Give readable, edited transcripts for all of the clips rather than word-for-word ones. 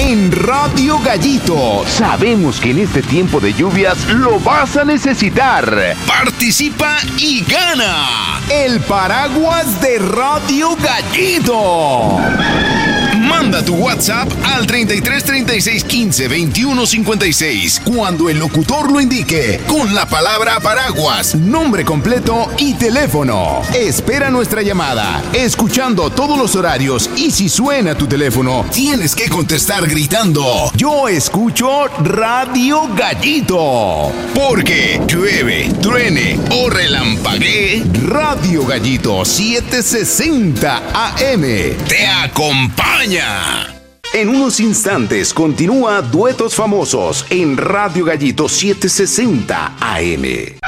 en Radio Gallito. Sabemos que en este tiempo de lluvias lo vas a necesitar. Participa y gana el paraguas de Radio Gallito. Manda tu WhatsApp al 33 36 15 21 56 cuando el locutor lo indique con la palabra paraguas, nombre completo y teléfono. Espera nuestra llamada, escuchando todos los horarios, y si suena tu teléfono, tienes que contestar gritando: yo escucho Radio Gallito. Porque llueve, truene o relampaguee, Radio Gallito 760 AM te acompaña. En unos instantes continúa Duetos Famosos en Radio Gallito 760 AM.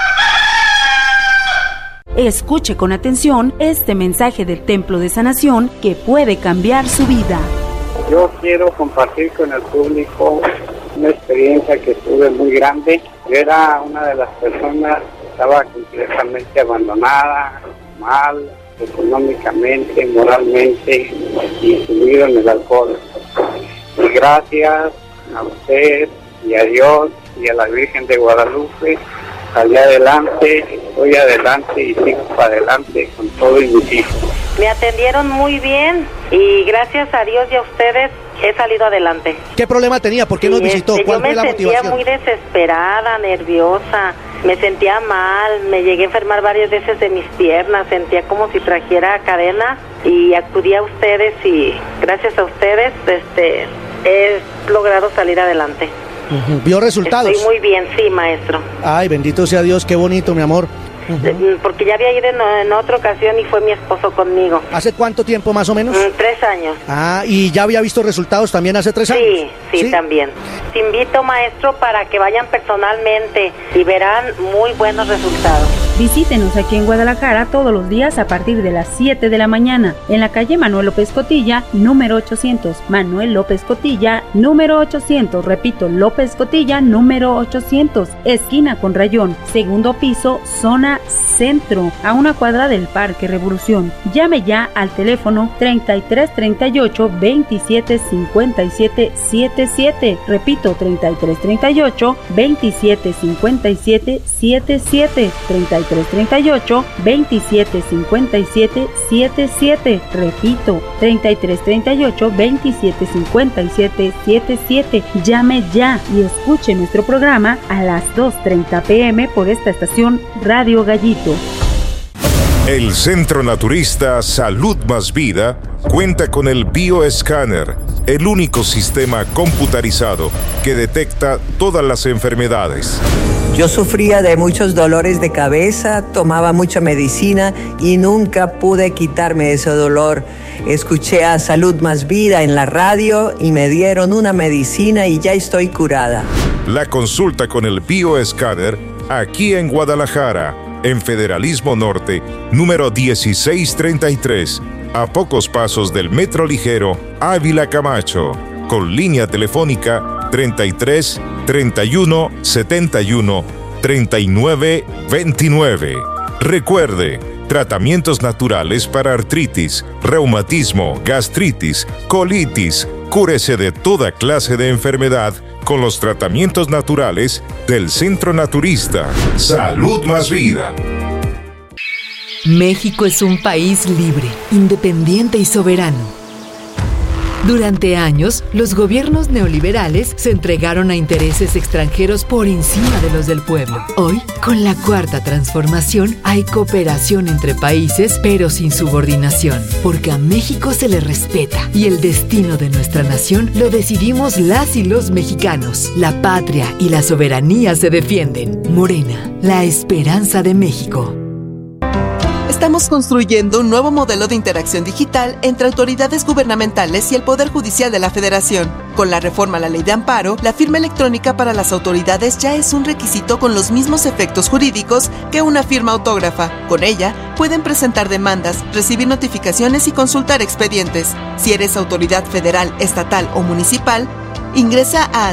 Escuche con atención este mensaje del Templo de Sanación que puede cambiar su vida. Yo quiero compartir con el público una experiencia que tuve muy grande. Yo era una de las personas que estaba completamente abandonada, mal, económicamente, moralmente, y sumido en el alcohol. Y gracias a usted y a Dios y a la Virgen de Guadalupe salí adelante, estoy adelante y sigo para adelante con todo y mis hijos. Me atendieron muy bien y gracias a Dios y a ustedes he salido adelante. ¿Qué problema tenía? ¿Por qué nos visitó? ¿Cuál fue la motivación? Yo me sentía muy desesperada, nerviosa, me sentía mal, me llegué a enfermar varias veces de mis piernas, sentía como si trajera cadenas y acudí a ustedes y gracias a ustedes he logrado salir adelante. ¿Vio resultados? Estoy muy bien, sí, maestro. Ay, bendito sea Dios, qué bonito, mi amor. Porque ya había ido en otra ocasión y fue mi esposo conmigo. ¿Hace cuánto tiempo más o menos? 3 años. Ah, ¿y ya había visto resultados también hace 3 años? Sí, también. Te invito, maestro, para que vayan personalmente y verán muy buenos resultados. Visítenos aquí en Guadalajara todos los días a partir de las 7 de la mañana, en la calle Manuel López Cotilla, número 800. Manuel López Cotilla, número 800. Repito, López Cotilla, número 800. Esquina con Rayón, segundo piso, zona centro, a una cuadra del Parque Revolución. Llame ya al teléfono 33 38 27 57 77. Repito, 33 38 27 57 77. 33 38 27 57 77. Repito, 33 38 27 57 77. Llame ya y escuche nuestro programa a las 2:30 p.m. por esta estación Radio Gallito. El Centro Naturista Salud Más Vida cuenta con el Bioescáner, el único sistema computarizado que detecta todas las enfermedades. Yo sufría de muchos dolores de cabeza, tomaba mucha medicina y nunca pude quitarme ese dolor. Escuché a Salud Más Vida en la radio y me dieron una medicina y ya estoy curada. La consulta con el Bioescáner aquí en Guadalajara, en Federalismo Norte, número 1633, a pocos pasos del Metro Ligero Ávila Camacho, con línea telefónica 33 31 71 39 29. Recuerde, tratamientos naturales para artritis, reumatismo, gastritis, colitis. Cúrese de toda clase de enfermedad con los tratamientos naturales del Centro Naturista Salud Más Vida. México es un país libre, independiente y soberano. Durante años, los gobiernos neoliberales se entregaron a intereses extranjeros por encima de los del pueblo. Hoy, con la Cuarta Transformación, hay cooperación entre países, pero sin subordinación, porque a México se le respeta y el destino de nuestra nación lo decidimos las y los mexicanos. La patria y la soberanía se defienden. Morena, la esperanza de México. Estamos construyendo un nuevo modelo de interacción digital entre autoridades gubernamentales y el Poder Judicial de la Federación. Con la reforma a la Ley de Amparo, la firma electrónica para las autoridades ya es un requisito con los mismos efectos jurídicos que una firma autógrafa. Con ella, pueden presentar demandas, recibir notificaciones y consultar expedientes. Si eres autoridad federal, estatal o municipal, ingresa a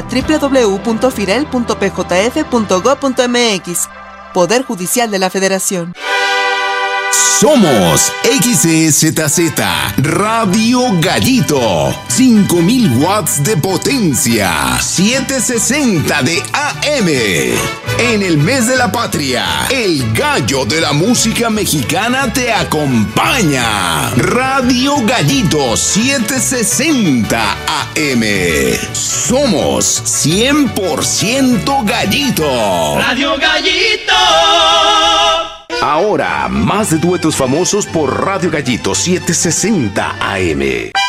www.firel.pjf.gov.mx. Poder Judicial de la Federación. Somos XEZZ Radio Gallito, 5000 watts de potencia, 760 de AM. En el mes de la patria, el gallo de la música mexicana te acompaña. Radio Gallito 760 AM. Somos 100% gallito. Radio Gallito. Ahora, más de duetos famosos por Radio Gallito 760 AM.